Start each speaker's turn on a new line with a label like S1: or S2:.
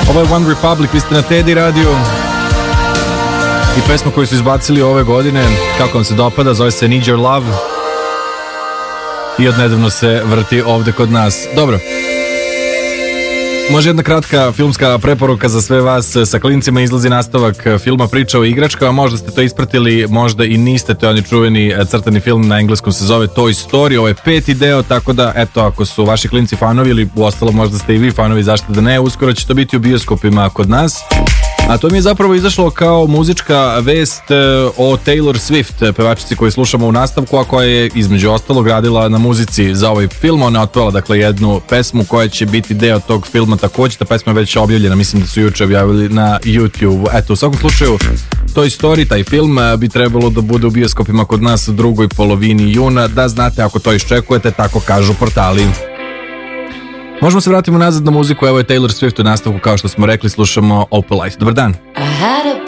S1: Ovo je One Republic, vi ste na Teddy Radio. I pesma koju su izbacili ove godine, kako vam se dopada, zove se Need Your Love. I odnedavno se vrti ovde kod nas. Dobro. Može jedna kratka filmska preporuka za sve vas. Sa klincima izlazi nastavak filma Priča o igračkama. Možda ste to ispratili, možda i niste. To je onaj čuveni crtani film, na engleskom se zove Toy Story. Ovo je 5. deo, tako da eto, ako su vaši klinci fanovi ili uostalo možda ste i vi fanovi, zašto da ne, uskoro će to biti u bioskopima kod nas. A to mi je zapravo izašlo kao muzička vest o Taylor Swift, pevačici koju slušamo u nastavku, a koja je između ostalog radila na muzici za ovaj film. Ona je otpela dakle jednu pesmu koja će biti deo tog filma takođe. Ta pesma je već objavljena, mislim da su juče objavili na YouTube. Eto, u svakom slučaju Toy Story, taj film bi trebalo da bude u bioskopima kod nas u drugoj polovini juna, da znate ako to iščekujete, tako kažu portali. Možemo se vratiti nazad na muziku, evo je Taylor Swift u nastavku, kao što smo rekli, slušamo Opalite. Dobar dan.